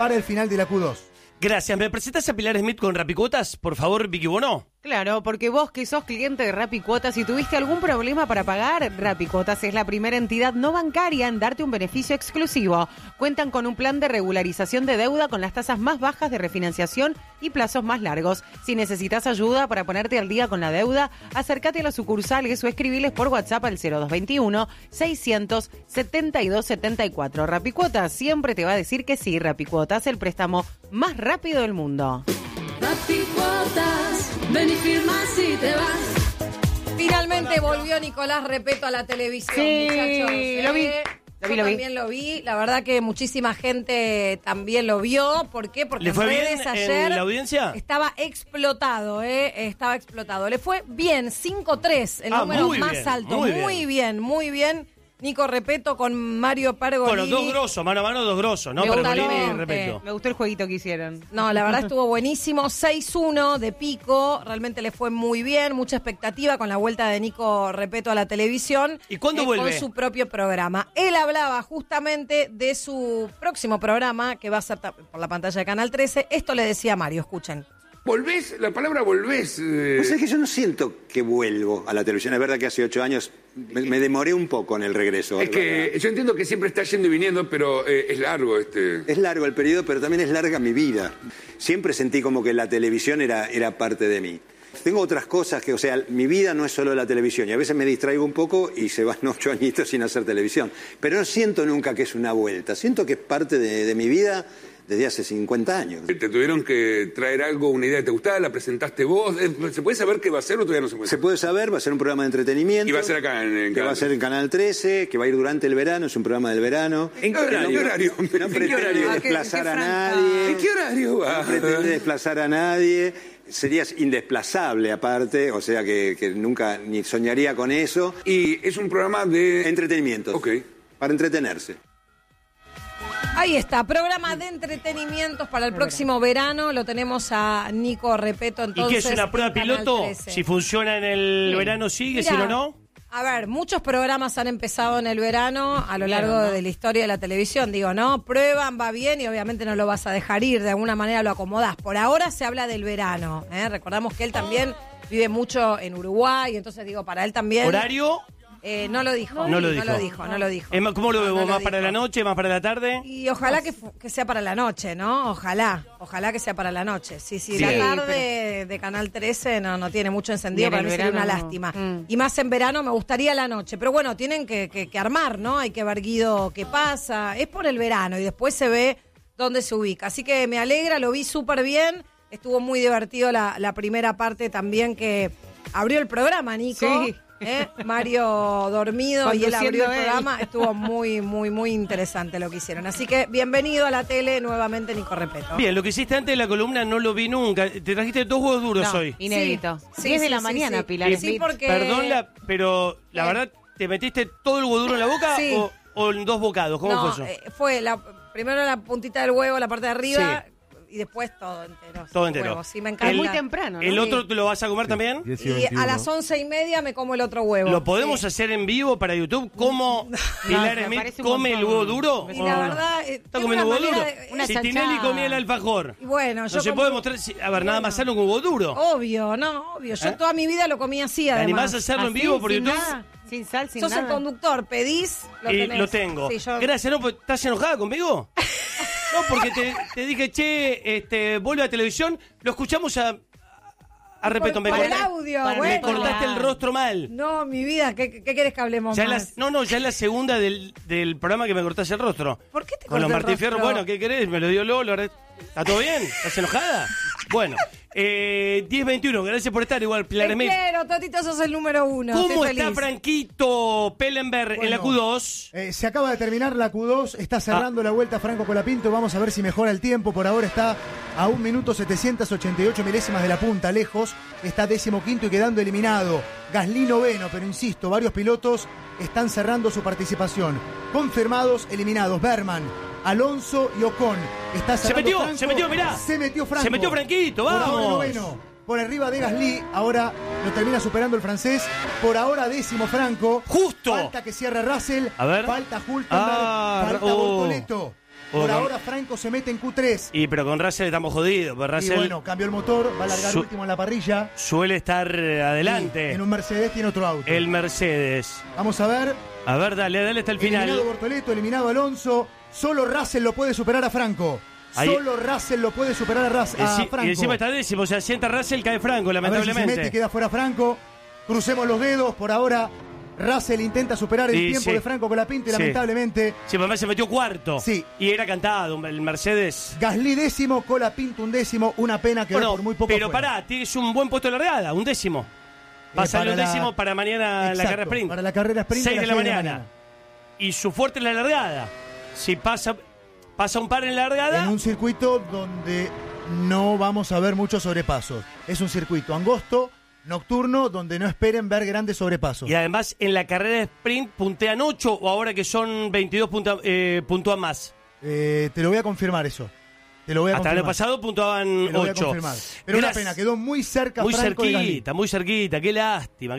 Para el final de la Q2. Gracias. ¿Me presentas a Pilar Smith con Rapicuotas? Por favor, Vicky Bono. Claro, porque vos que sos cliente de Rapicuotas y tuviste algún problema para pagar, Rapicuotas es la primera entidad no bancaria en darte un beneficio exclusivo. Cuentan con un plan de regularización de deuda con las tasas más bajas de refinanciación y plazos más largos. Si necesitas ayuda para ponerte al día con la deuda, acércate a los sucursales o escribiles por WhatsApp al 0221-672-74. Rapicuotas siempre te va a decir que sí. Rapicuotas, el préstamo más rápido del mundo. Rapicuotas, ven y firma si te vas. Finalmente volvió Nicolás Repetto a la televisión, Sí, muchachos. lo vi. Yo también lo vi. La verdad que muchísima gente también lo vio. ¿Por qué? Porque ¿Le fue en bien redes ayer en la audiencia? estaba explotado, Estaba explotado. Le fue bien, 5-3, el número muy más bien, alto. muy Muy bien. Nico Repetto con Mario Pergolini. Bueno, dos grosos, mano a mano, dos grosos, ¿no? Me Pergolini y gusta, Repetto. Me gustó el jueguito que hicieron. No, la verdad estuvo buenísimo. 6-1 de pico. Realmente le fue muy bien. Mucha expectativa con la vuelta de Nico Repetto a la televisión. ¿Y cuándo vuelve? Con su propio programa. Él hablaba justamente de su próximo programa, que va a ser por la pantalla de Canal 13. Esto le decía Mario, escuchen. ¿Volvés? La palabra volvés. O sea, que yo no siento que vuelvo a la televisión. Es verdad que hace 8 años me demoré un poco en el regreso. Es que yo entiendo que siempre está yendo y viniendo, pero es largo este. Es largo el periodo, pero también es larga mi vida. Siempre sentí como que la televisión era parte de mí. Tengo otras cosas que, o sea, mi vida no es solo la televisión. Y a veces me distraigo un poco y se van 8 añitos sin hacer televisión. Pero no siento nunca que es una vuelta. Siento que es parte de mi vida desde hace 50 años. ¿Te tuvieron que traer algo, una idea que te gustaba? ¿La presentaste vos? ¿Se puede saber qué va a ser o todavía no se puede Se saber? puede saber, va a ser un programa de entretenimiento. Y va a ser acá en que va a ser en Canal 13, que va a ir durante el verano, es un programa del verano. ¿En qué horario? No pretende desplazar a ¿En qué nadie. ¿En qué horario va? No pretende desplazar a nadie. Serías indesplazable aparte, o sea que nunca ni soñaría con eso. Y es un programa de Entretenimientos. Ok. Para entretenerse. Ahí está, programa de entretenimientos para el próximo verano. Lo tenemos a Nico Repetto, ¿Y entonces. qué es una prueba en Canal piloto? 13. Si funciona en el verano sigue, Mirá, si no. A ver, muchos programas han empezado en el verano a lo largo de la historia de la televisión. Digo, ¿no? Prueban, va bien y obviamente no lo vas a dejar ir. De alguna manera lo acomodás. Por ahora se habla del verano. Recordamos que él también vive mucho en Uruguay. Entonces, digo, para él también. ¿Horario? No lo dijo. No lo dijo. ¿Cómo lo veo? No ¿Más para dijo. la noche, más para la tarde? Y ojalá que sea para la noche, ¿no? Ojalá que sea para la noche. Sí, Sí. la tarde de Canal 13 no tiene mucho encendido, Y en para el mí sería una verano, lástima. no. Y más en verano me gustaría la noche. Pero bueno, tienen que armar, ¿no? Hay que ver Guido qué pasa. Es por el verano y después se ve dónde se ubica. Así que me alegra, lo vi súper bien. Estuvo muy divertido la primera parte también que abrió el programa, Nico. Sí. Mario dormido y él abrió el Conduciendo él. programa. Estuvo muy interesante lo que hicieron. Así que bienvenido a la tele nuevamente, Nico Repetto. Bien, lo que hiciste antes de la columna no lo vi nunca. Te trajiste 2 huevos duros No, hoy. inédito. Sí, 10 de sí, la sí, mañana, sí. Pilar Sí, Smith. porque... Perdón, pero la verdad, ¿te metiste todo el huevo duro en la boca Sí. o en 2 bocados? ¿Cómo No, fue eso? fue primero la puntita del huevo, la parte de arriba, y después todo entero. Todo entero. Huevo. Sí, me encanta. Es muy temprano, ¿no? ¿El otro te lo vas a comer también? Y a las 11:30 me como el otro huevo. ¿Lo podemos Sí. hacer en vivo para YouTube? ¿Cómo Pilar me Smith parece un come el montón. huevo duro? Y ¿O la no? verdad, ¿Está tengo comiendo una huevo duro? manera Una Si chanchada. Tinelli comía el alfajor. Y bueno, No yo se como- puede mostrar, a ver, nada más sano que un huevo duro. Obvio. Yo toda mi vida lo comí así, ¿Te además. animás a hacerlo en Así, vivo por sin YouTube? nada, sin sal, sin Sos nada. el conductor, pedís, lo Y tenés. lo tengo. Sí, yo... Gracias, ¿no? Pues, ¿estás enojada conmigo? No, porque te dije, che, vuelve a televisión, lo escuchamos a Repetto. Por el audio, para- Me bueno. cortaste el rostro mal. No, mi vida, ¿qué querés que hablemos Ya más? ya es la segunda del programa que me cortaste el rostro. ¿Por qué te Con corté los el Martín Fierro, rostro? bueno, ¿qué querés? Me lo dio Lolo. ¿Está todo bien? ¿Estás enojada? Bueno, 10:21, gracias por estar igual, Pilar Te Smith. quiero, Totito, sos el número 1. ¿Cómo Estoy está feliz. Franquito Pellenberg en la Bueno, Q2? Se acaba de terminar la Q2, está cerrando la vuelta Franco Colapinto, vamos a ver si mejora el tiempo, por ahora está a 1 minuto 788 milésimas de la punta, lejos, está 15º y quedando eliminado. Gasly noveno, pero insisto, varios pilotos están cerrando su participación. Confirmados, eliminados, Berman, Alonso y Ocon. Está cerrando Franco. se metió, mirá. Se metió Franco. Se metió Franquito, Por ahora vamos. noveno, por arriba de Gasly, ahora lo termina superando el francés. Por ahora 10º Franco. Justo. Falta que cierre Russell. A ver. Falta Hulkenberg. Ah, falta oh. Bortoleto. Por ahora Franco se mete en Q3. Pero con Russell estamos jodidos. Y Russell bueno, cambió el motor, va a largar último en la parrilla. suele estar adelante. Sí, en un Mercedes tiene otro auto. El Mercedes. Vamos a ver. A ver, dale hasta el final. Eliminado Bortoleto, eliminado Alonso. Solo Russell lo puede superar a Franco. Solo Russell lo puede superar a Franco. Y encima está décimo, o sea, si entra Russell cae Franco, lamentablemente. A ver si se mete y queda fuera Franco. Crucemos los dedos, por ahora Russell intenta superar el tiempo de Franco Colapinto y lamentablemente... Sí, mamá se metió cuarto. Sí. Y era cantado el Mercedes. Gasly décimo, Colapinto 11º, una pena que por muy poco pero fuera. pará, tienes un buen puesto de largada, 11º. Va a salir 11º para mañana la carrera sprint. Para la carrera sprint 6 de la mañana. Y su fuerte es la largada. Si pasa un par en la largada... En un circuito donde no vamos a ver muchos sobrepasos. Es un circuito angosto, nocturno, donde no esperen ver grandes sobrepasos. Y además en la carrera de sprint puntean 8 o ahora que son 22 puntúan más. Te lo voy a confirmar eso. Te lo voy a Hasta el año pasado puntuaban 8. Te lo voy a confirmar. Pero una pena, quedó muy cerca Franco de Gasly. Muy cerquita, qué lástima.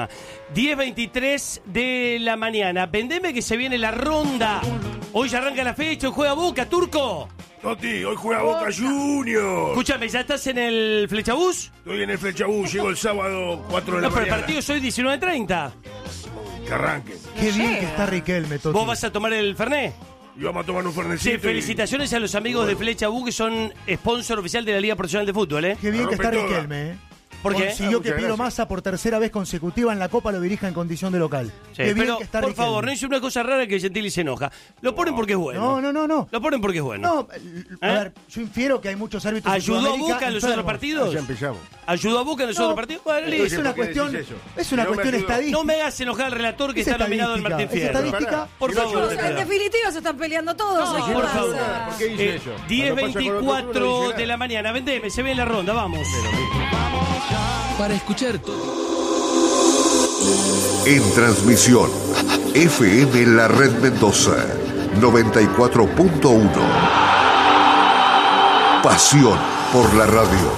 10:23 de la mañana. Vendeme que se viene la ronda. Hoy ya arranca la fecha, hoy juega Boca, Turco. Toti, hoy juega Boca Juniors. Escúchame, ¿ya estás en el Flechabús? Estoy en el Flechabús, llego el sábado 4 de la mañana. No, pero el partido es hoy 19:30. Que arranquen. Qué bien que está Riquelme, Toti. ¿Vos vas a tomar el Fernet? Y vamos a tomar un fernecito. Sí, felicitaciones a los amigos de Flechabús que son sponsor oficial de la Liga Profesional de Fútbol, Qué bien que está Riquelme, ¿Por qué? Consiguió que Piro Massa por tercera vez consecutiva en la Copa lo dirija en condición de local. Sí, Qué bien pero, que está por Riquelme. favor, no hice una cosa rara que Gentili se enoja. Lo ponen porque es bueno. No. Lo ponen porque es bueno. No, a ver, yo infiero que hay muchos árbitros ¿Ayudó en a Sudamérica Boca en los enfermos. otros partidos? Ya empezamos. ¿Ayudó a Boca en los otros partidos? Bueno, Es listo. una cuestión, estadística. No me hagas enojar al relator que Es está nominado el Martín estadística, Fierro. es estadística. Por favor. En definitiva se están peleando todos. No, ¿qué por pasa? favor. ¿Por qué hice eso? 10:24 de la mañana. Vendeme, se ve en la ronda, vamos. Para escuchar todo. En transmisión, FM La Red Mendoza, 94.1. Pasión por la radio.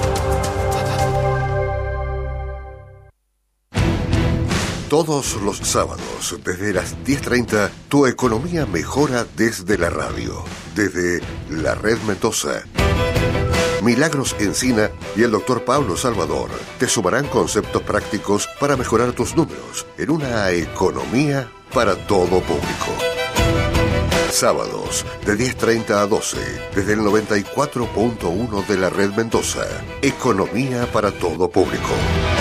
Todos los sábados, desde las 10:30, tu economía mejora desde la radio, desde La Red Mendoza. Milagros Encina y el doctor Pablo Salvador te sumarán conceptos prácticos para mejorar tus números en una economía para todo público. Sábados de 10:30 a 12 desde el 94.1 de la Red Mendoza. Economía para todo público.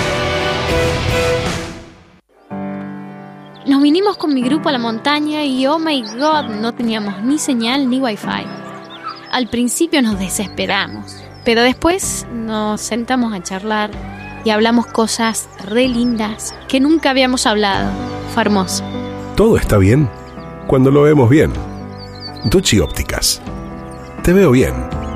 Nos vinimos con mi grupo a la montaña y oh my god, no teníamos ni señal ni wifi. Al principio nos desesperamos, pero después nos sentamos a charlar y hablamos cosas re lindas que nunca habíamos hablado. Fue hermoso. Todo está bien cuando lo vemos bien. Ducci Ópticas. Te veo bien.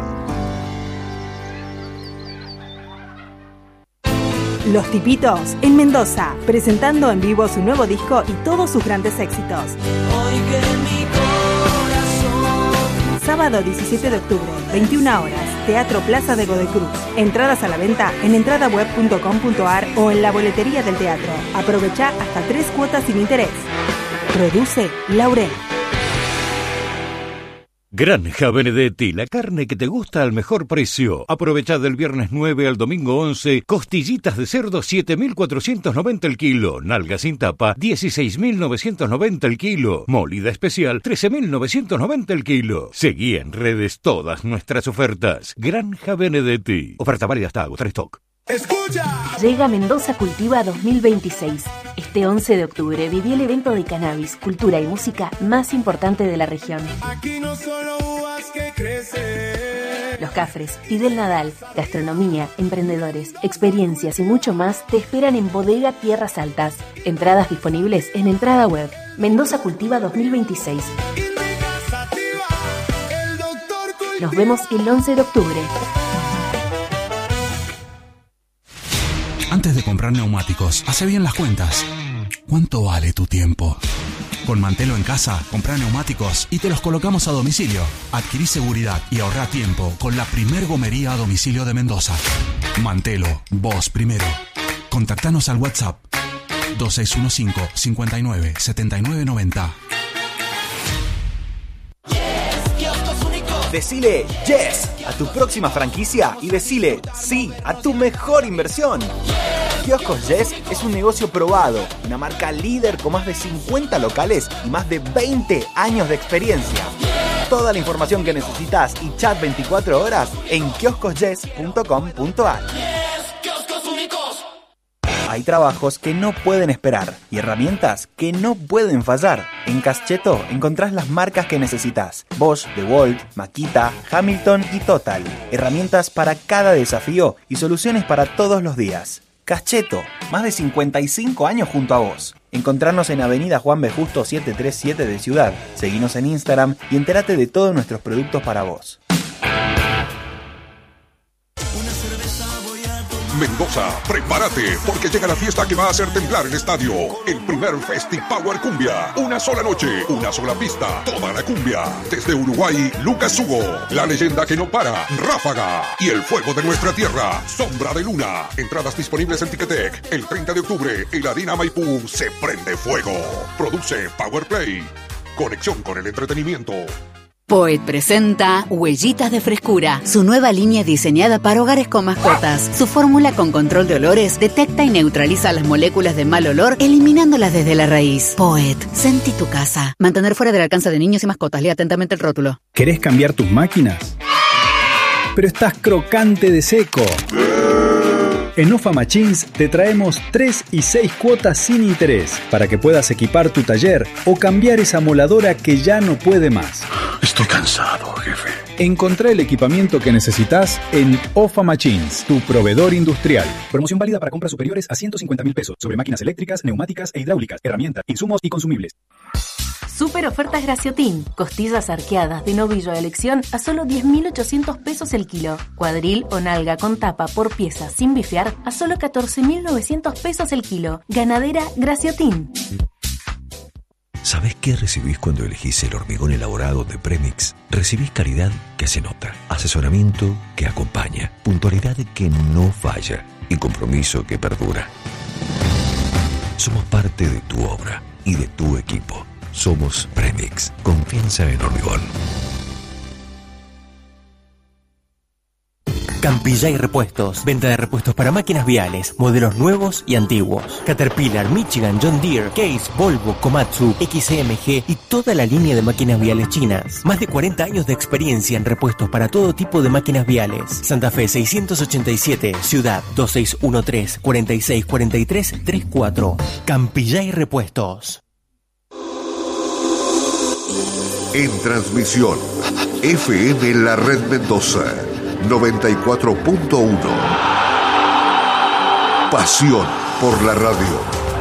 Los Tipitos en Mendoza, presentando en vivo su nuevo disco y todos sus grandes éxitos. Sábado 17 de octubre, 21 horas, Teatro Plaza de Godecruz. Entradas a la venta en entradaweb.com.ar o en la boletería del teatro. Aprovecha hasta 3 cuotas sin interés. Produce Laurel. Granja Benedetti, la carne que te gusta al mejor precio. Aprovecha del viernes 9 al domingo 11, costillitas de cerdo 7.490 el kilo, nalga sin tapa 16.990 el kilo, molida especial 13.990 el kilo. Seguí en redes todas nuestras ofertas. Granja Benedetti. Oferta válida hasta agotar stock. ¡Escucha! Llega Mendoza Cultiva 2026. Este 11 de octubre viví el evento de cannabis, cultura y música más importante de la región. Aquí no solo uvas que crecen. Los Cafres, Fidel Nadal, gastronomía, emprendedores, experiencias y mucho más te esperan en Bodega Tierras Altas. Entradas disponibles en Entrada Web. Mendoza Cultiva 2026. Nos vemos el 11 de octubre. Antes de comprar neumáticos, hace bien las cuentas. ¿Cuánto vale tu tiempo? Con Mantelo en casa, comprá neumáticos y te los colocamos a domicilio. Adquirí seguridad y ahorrá tiempo con la primer gomería a domicilio de Mendoza. Mantelo, vos primero. Contactanos al WhatsApp 2615 59 79 90. Decile yes a tu próxima franquicia y decile sí a tu mejor inversión. Kioscos Yes es un negocio probado, una marca líder con más de 50 locales y más de 20 años de experiencia. Toda la información que necesitas y chat 24 horas en kioscosyes.com.ar. Hay trabajos que no pueden esperar y herramientas que no pueden fallar. En Cascheto encontrás las marcas que necesitas: Bosch, DeWalt, Makita, Hamilton y Total. Herramientas para cada desafío y soluciones para todos los días. Cascheto, más de 55 años junto a vos. Encontrarnos en Avenida Juan B. Justo 737 de Ciudad. Seguinos en Instagram y entérate de todos nuestros productos para vos. Mendoza, prepárate, porque llega la fiesta que va a hacer temblar el estadio. El primer Festi-Power Cumbia. Una sola noche, una sola pista, toda la cumbia. Desde Uruguay, Lucas Hugo. La leyenda que no para, Ráfaga. Y el fuego de nuestra tierra, Sombra de Luna. Entradas disponibles en Ticketek. El 30 de octubre, el Harina Maipú se prende fuego. Produce Powerplay. Conexión con el entretenimiento. Poet presenta Huellitas de Frescura, su nueva línea diseñada para hogares con mascotas. Su fórmula con control de olores detecta y neutraliza las moléculas de mal olor, eliminándolas desde la raíz. Poet, sentí tu casa. Mantener fuera del alcance de niños y mascotas. Lea atentamente el rótulo. ¿Querés cambiar tus máquinas? Pero estás crocante de seco. En OFA Machines te traemos 3 y 6 cuotas sin interés para que puedas equipar tu taller o cambiar esa moladora que ya no puede más. Estoy cansado, jefe. Encontrá el equipamiento que necesitas en OFA Machines, tu proveedor industrial. Promoción válida para compras superiores a 150.000 pesos sobre máquinas eléctricas, neumáticas e hidráulicas, herramientas, insumos y consumibles. Super ofertas Graciotin. Costillas arqueadas de novillo a elección a solo 10.800 pesos el kilo. Cuadril o nalga con tapa por pieza sin bifear a solo 14.900 pesos el kilo. Ganadera Graciotin. ¿Sabés qué recibís cuando elegís el hormigón elaborado de Premix? Recibís calidad que se nota, asesoramiento que acompaña, puntualidad que no falla y compromiso que perdura. Somos parte de tu obra y de tu equipo. Somos Premix. Confianza en hormigón. Campillay Repuestos. Venta de repuestos para máquinas viales, modelos nuevos y antiguos. Caterpillar, Michigan, John Deere, Case, Volvo, Komatsu, XMG y toda la línea de máquinas viales chinas. Más de 40 años de experiencia en repuestos para todo tipo de máquinas viales. Santa Fe 687, Ciudad 2613-464334. Campillay Repuestos. En transmisión, FM La Red Mendoza, 94.1. Pasión por la radio.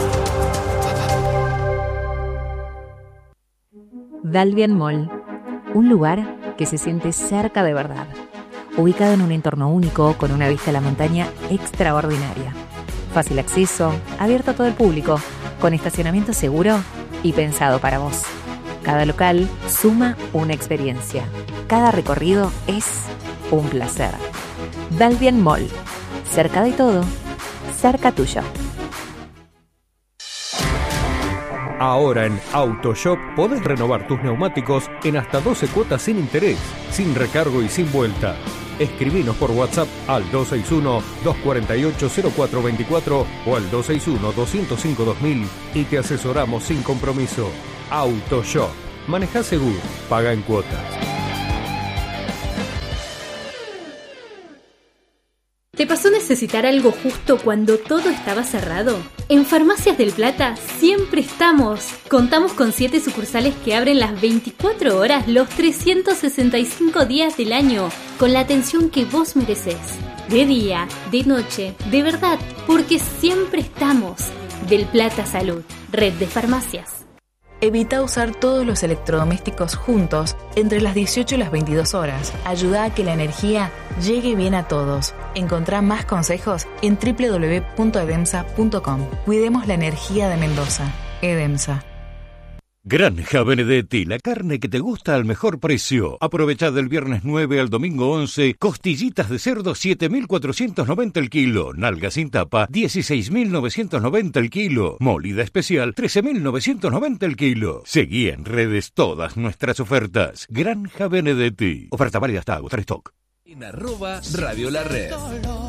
Dalvian Mall, un lugar que se siente cerca de verdad, ubicado en un entorno único con una vista a la montaña extraordinaria. Fácil acceso, abierto a todo el público, con estacionamiento seguro y pensado para vos. Cada local suma una experiencia. Cada recorrido es un placer. Dalvian Mall. Cerca de todo, cerca tuyo. Ahora en AutoShop podés renovar tus neumáticos en hasta 12 cuotas sin interés, sin recargo y sin vuelta. Escribinos por WhatsApp al 261-248-0424 o al 261-205-2000 y te asesoramos sin compromiso. AutoShop. Maneja seguro, paga en cuotas. ¿Te pasó necesitar algo justo cuando todo estaba cerrado? En Farmacias del Plata siempre estamos. Contamos con 7 sucursales que abren las 24 horas los 365 días del año, con la atención que vos merecés. De día, de noche, de verdad, porque siempre estamos. Del Plata Salud, red de farmacias. Evita usar todos los electrodomésticos juntos entre las 18 y las 22 horas. Ayuda a que la energía llegue bien a todos. Encontrá más consejos en www.edemsa.com. Cuidemos la energía de Mendoza. Edemsa. Granja Benedetti, la carne que te gusta al mejor precio. Aprovechá del viernes 9 al domingo 11, costillitas de cerdo 7.490 el kilo, nalga sin tapa 16.990 el kilo, molida especial 13.990 el kilo. Seguí en redes todas nuestras ofertas. Granja Benedetti. Oferta válida hasta agotar stock. En @Radio La Red.